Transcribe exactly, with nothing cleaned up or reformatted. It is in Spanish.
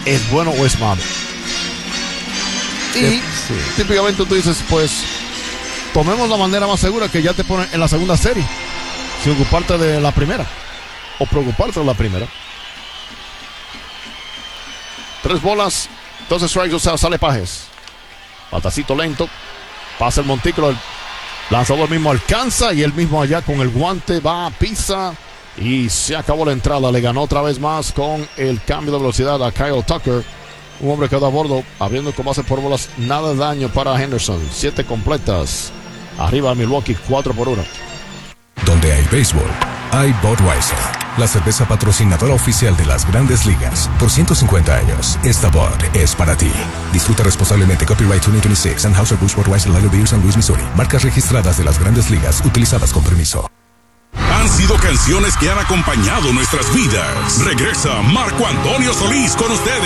es bueno o es malo. Y sí. típicamente tú dices, pues, tomemos la manera más segura que ya te ponen en la segunda serie, sin ocuparte de la primera, o preocuparte de la primera. Tres bolas, doce strikes, o sea, sale Pajes. Batacito lento, pasa el montículo, el lanzador mismo alcanza y él mismo allá con el guante va, pisa y se acabó la entrada. Le ganó otra vez más con el cambio de velocidad a Kyle Tucker. Un hombre quedó a bordo, abriendo con base por bolas, nada de daño para Henderson. Siete completas. Arriba Milwaukee, cuatro por uno. Donde hay béisbol, hay Budweiser, la cerveza patrocinadora oficial de las Grandes Ligas. Por ciento cincuenta años, esta Bud es para ti. Disfruta responsablemente. Copyright veinte veintiséis. Anheuser-Busch Budweiser Lager Beer San Luis, Missouri. Marcas registradas de las Grandes Ligas, utilizadas con permiso. Han sido canciones que han acompañado nuestras vidas. Regresa Marco Antonio Solís con ustedes.